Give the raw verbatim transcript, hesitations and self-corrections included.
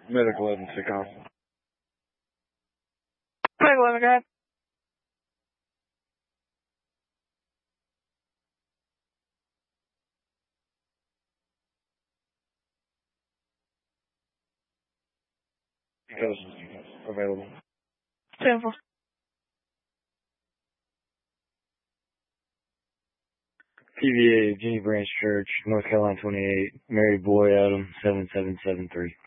Medical emergency constant. Medical emergency. Because available. Simple. P V A, Jenny Branch Church, North Carolina twenty-eight, Mary Boy Adam, seven seven seven three.